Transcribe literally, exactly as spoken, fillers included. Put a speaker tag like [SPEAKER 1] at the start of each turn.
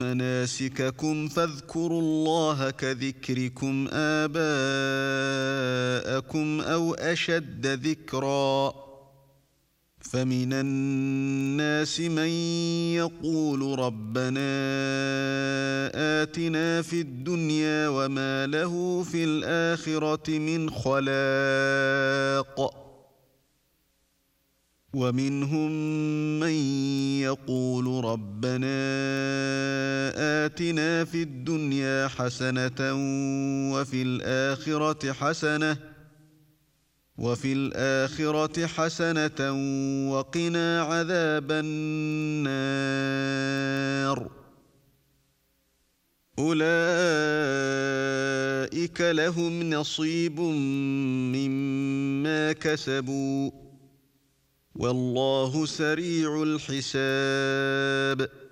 [SPEAKER 1] مناسككم فاذكروا الله كذكركم آباءكم أو أشد ذكرا فمن الناس من يقول ربنا آتنا في الدنيا وما له في الآخرة من خلاق ومنهم من يقول ربنا آتنا في الدنيا حسنة وفي الآخرة حسنة وفي الآخرة حسنة وقنا عذاب النار أولئك لهم نصيب مما كسبوا والله سريع الحساب